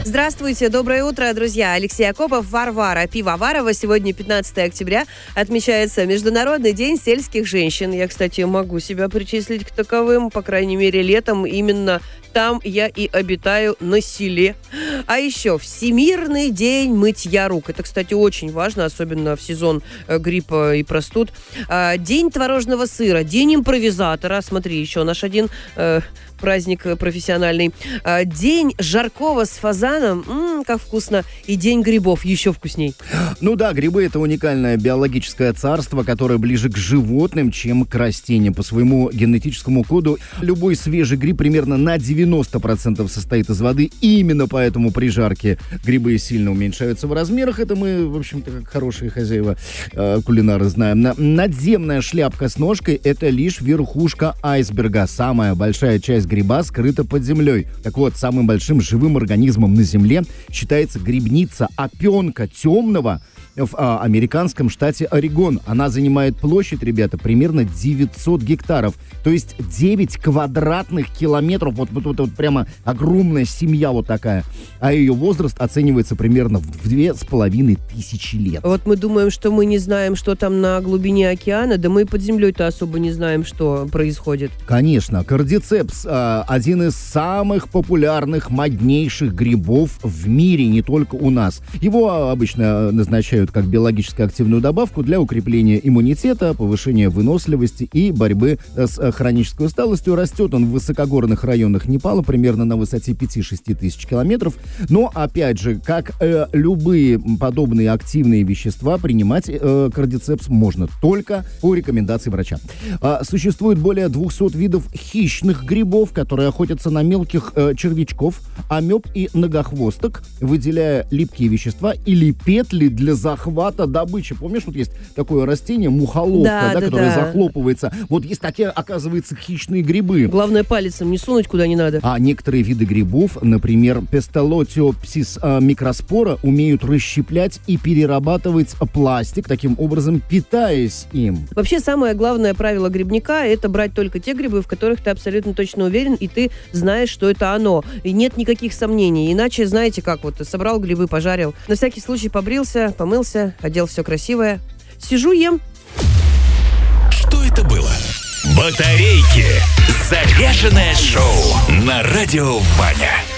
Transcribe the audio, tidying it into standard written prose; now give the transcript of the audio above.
Здравствуйте, доброе утро, друзья. Алексей Акопов, Варвара Пивоварова. Сегодня 15 октября отмечается Международный день сельских женщин. Я, кстати, могу себя причислить к таковым, по крайней мере, летом именно там я и обитаю, на селе. А еще Всемирный день мытья рук. Это, кстати, очень важно, особенно в сезон гриппа и простуд. День творожного сыра, день импровизатора. Смотри, еще наш один праздник профессиональный. День жаркого с фазаном. Как вкусно. И день грибов. Еще вкусней. Ну да, грибы — это уникальное биологическое царство, которое ближе к животным, чем к растениям. По своему генетическому коду любой свежий гриб примерно на 90% состоит из воды. И именно поэтому при жарке грибы сильно уменьшаются в размерах. Это мы, в общем-то, как хорошие хозяева кулинары знаем. Надземная шляпка с ножкой — это лишь верхушка айсберга. Самая большая часть гриба скрыта под землей. Так вот, самым большим живым организмом на Земле считается грибница опенка темного в американском штате Орегон. Она занимает площадь, ребята, примерно 900 гектаров. То есть 9 квадратных километров. Вот прямо огромная семья вот такая. А ее возраст оценивается примерно в 2500 лет. Вот мы думаем, что мы не знаем, что там на глубине океана. Да мы и под землей-то особо не знаем, что происходит. Конечно. Кардицепс один из самых популярных, моднейших грибов в мире, не только у нас. Его обычно назначают как биологически активную добавку для укрепления иммунитета, повышения выносливости и борьбы с хронической усталостью. Растет он в высокогорных районах Непала, примерно на высоте 5-6 тысяч километров. Но, опять же, как любые подобные активные вещества, принимать кардицепс можно только по рекомендации врача. Существует более 200 видов хищных грибов, которые охотятся на мелких червячков, амеб и многохвосток, выделяя липкие вещества или петли для захвата добычи. Помнишь, вот есть такое растение, мухоловка, которое захлопывается. Вот есть такие, оказывается, хищные грибы. Главное, палецом не сунуть куда не надо. А некоторые виды грибов, например, Песталотиопсис микроспора, умеют расщеплять и перерабатывать пластик, таким образом питаясь им. Вообще, самое главное правило грибника — это брать только те грибы, в которых ты абсолютно точно уверен, и ты знаешь, что это оно. И нет никаких сомнений. Иначе, знаете, как вот, собрал грибы, пожарил. На всякий случай побрился, помылся, одел все красивое. Сижу, ем. Что это было? Батарейки. Заряженное шоу на радио Ваня.